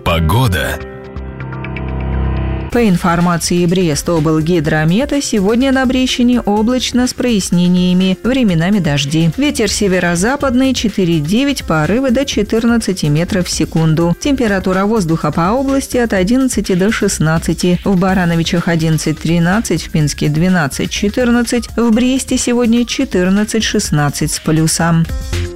Погода. По информации Брест-облгидромета, сегодня на Брещине облачно с прояснениями, временами дожди. Ветер северо-западный 4,9, порывы до 14 метров в секунду. Температура воздуха по области от 11 до 16. В Барановичах 11-13, в Пинске 12-14, в Бресте сегодня 14-16 с плюсом.